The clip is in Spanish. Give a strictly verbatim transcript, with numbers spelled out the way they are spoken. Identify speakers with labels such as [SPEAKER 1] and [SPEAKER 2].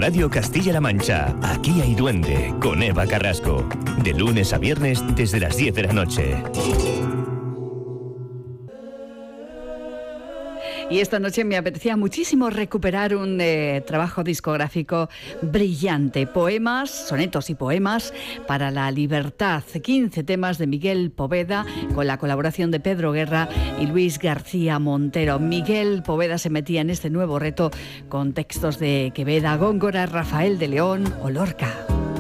[SPEAKER 1] Radio Castilla-La Mancha. Aquí hay duende, con Eva Carrasco. De lunes a viernes desde las diez de la noche.
[SPEAKER 2] Y esta noche me apetecía muchísimo recuperar un eh, trabajo discográfico brillante. Poemas, sonetos y poemas para la libertad. quince temas de Miguel Poveda con la colaboración de Pedro Guerra y Luis García Montero. Miguel Poveda se metía en este nuevo reto con textos de Quevedo, Góngora, Rafael de León o Lorca.